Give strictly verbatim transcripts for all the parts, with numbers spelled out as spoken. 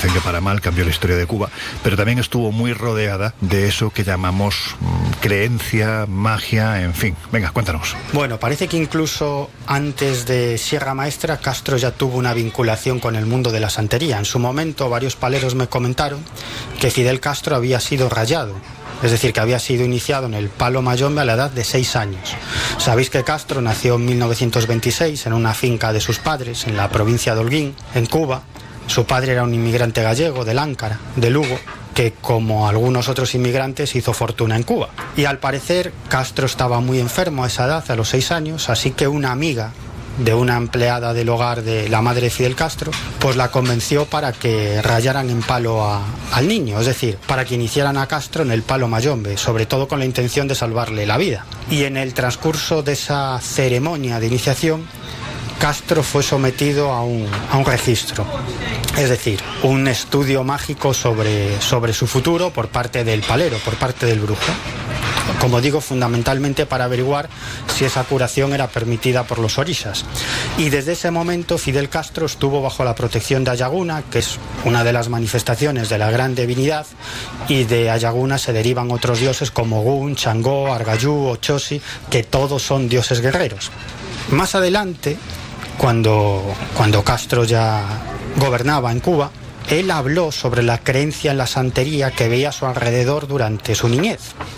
dicen que para mal, cambió la historia de Cuba, pero también estuvo muy rodeada de eso que llamamos mmm, creencia, magia, en fin. Venga, cuéntanos. Bueno, parece que incluso antes de Sierra Maestra, Castro ya tuvo una vinculación con el mundo de la santería. En su momento, varios paleros me comentaron que Fidel Castro había sido rayado, es decir, que había sido iniciado en el palo mayombe a la edad de seis años. Sabéis que Castro nació en mil novecientos veintiséis en una finca de sus padres en la provincia de Holguín, en Cuba. Su padre era un inmigrante gallego del Áncara, de Lugo, que como algunos otros inmigrantes hizo fortuna en Cuba. Y al parecer Castro estaba muy enfermo a esa edad, a los seis años, así que una amiga de una empleada del hogar de la madre de Fidel Castro, pues la convenció para que rayaran en palo a, al niño, es decir, para que iniciaran a Castro en el palo mayombe, sobre todo con la intención de salvarle la vida. Y en el transcurso de esa ceremonia de iniciación, Castro fue sometido a un, a un registro, es decir, un estudio mágico sobre, sobre su futuro por parte del palero, por parte del brujo. Como digo, fundamentalmente para averiguar si esa curación era permitida por los orishas. Y desde ese momento Fidel Castro estuvo bajo la protección de Ayaguna, que es una de las manifestaciones de la gran divinidad, y de Ayaguna se derivan otros dioses como Ogún, Changó, Argayú, Ochosi, que todos son dioses guerreros. Más adelante, cuando, cuando Castro ya gobernaba en Cuba, él habló sobre la creencia en la santería que veía a su alrededor durante su niñez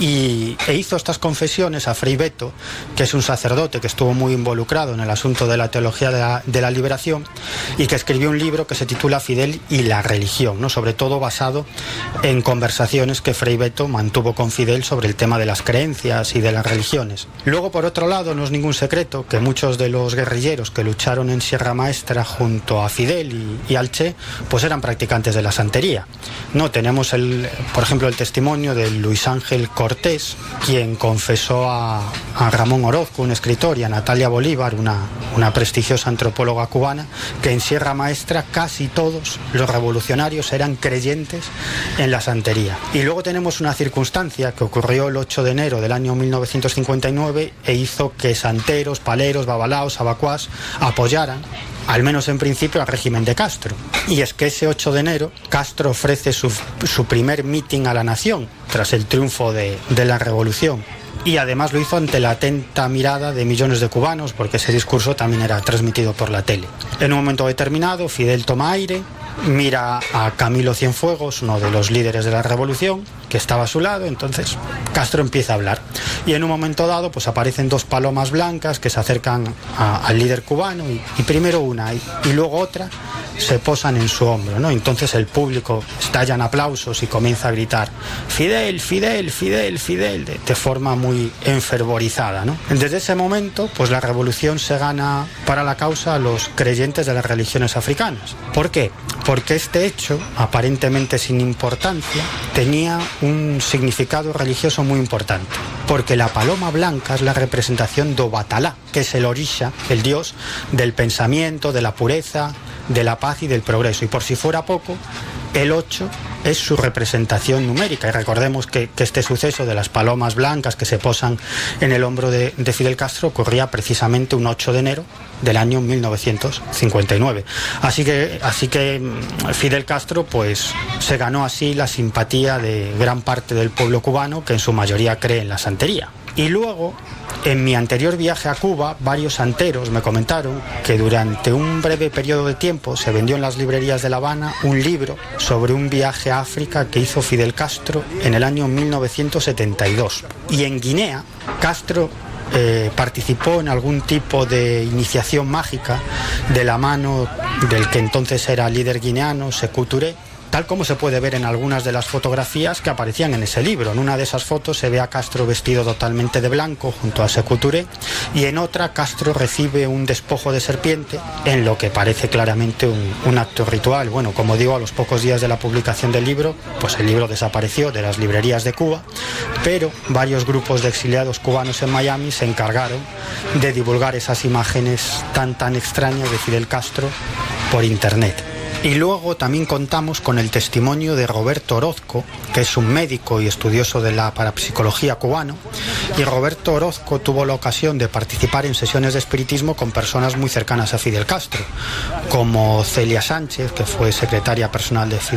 y, e hizo estas confesiones a Fray Beto, que es un sacerdote que estuvo muy involucrado en el asunto de la teología de la, de la liberación y que escribió un libro que se titula Fidel y la religión, ¿no? Sobre todo basado en conversaciones que Fray Beto mantuvo con Fidel sobre el tema de las creencias y de las religiones. Luego, por otro lado, no es ningún secreto que muchos de los guerrilleros que lucharon en Sierra Maestra junto a Fidel y, y al Che, pues eran prácticamente practicantes de la santería. No, tenemos, el, por ejemplo, el testimonio de Luis Ángel Cortés, quien confesó a, a Ramón Orozco, un escritor, y a Natalia Bolívar, una, una prestigiosa antropóloga cubana, que en Sierra Maestra casi todos los revolucionarios eran creyentes en la santería. Y luego tenemos una circunstancia que ocurrió el ocho de enero del año mil novecientos cincuenta y nueve e hizo que santeros, paleros, babalaos, abacuás apoyaran, al menos en principio, al régimen de Castro. Y es que ese ocho de enero Castro ofrece su, su primer mitin a la nación tras el triunfo de, de la revolución. Y además lo hizo ante la atenta mirada de millones de cubanos, porque ese discurso también era transmitido por la tele. En un momento determinado, Fidel toma aire, mira a Camilo Cienfuegos, uno de los líderes de la revolución, que estaba a su lado. Entonces Castro empieza a hablar y en un momento dado pues aparecen dos palomas blancas que se acercan a, al líder cubano y, y primero una y, y luego otra se posan en su hombro, ¿no? Entonces el público estalla en aplausos y comienza a gritar Fidel, Fidel, Fidel, Fidel, de, de forma muy enfervorizada, ¿no? Desde ese momento pues la revolución se gana para la causa a los creyentes de las religiones africanas. ¿Por qué? Porque este hecho, aparentemente sin importancia, tenía un significado religioso muy importante. Porque la paloma blanca es la representación de Obatalá, que es el orisha, el dios del pensamiento, de la pureza, de la paz y del progreso. Y por si fuera poco, el ocho es su representación numérica. Y recordemos que, que este suceso de las palomas blancas que se posan en el hombro de, de Fidel Castro ocurría precisamente un ocho de enero del año mil novecientos cincuenta y nueve. Así que, así que Fidel Castro pues se ganó así la simpatía de gran parte del pueblo cubano, que en su mayoría cree en la santería. Y luego, en mi anterior viaje a Cuba, varios santeros me comentaron que durante un breve periodo de tiempo se vendió en las librerías de La Habana un libro sobre un viaje a África que hizo Fidel Castro en el año mil novecientos setenta y dos. Y en Guinea, Castro eh, participó en algún tipo de iniciación mágica de la mano del que entonces era líder guineano, Sékou Touré, tal como se puede ver en algunas de las fotografías que aparecían en ese libro. En una de esas fotos se ve a Castro vestido totalmente de blanco junto a Sékou Touré, y en otra Castro recibe un despojo de serpiente en lo que parece claramente un, un acto ritual. Bueno, como digo, a los pocos días de la publicación del libro, pues el libro desapareció de las librerías de Cuba, pero varios grupos de exiliados cubanos en Miami se encargaron de divulgar esas imágenes tan tan extrañas de Fidel Castro por internet. Y luego también contamos con el testimonio de Roberto Orozco, que es un médico y estudioso de la parapsicología cubano, y Roberto Orozco tuvo la ocasión de participar en sesiones de espiritismo con personas muy cercanas a Fidel Castro, como Celia Sánchez, que fue secretaria personal de,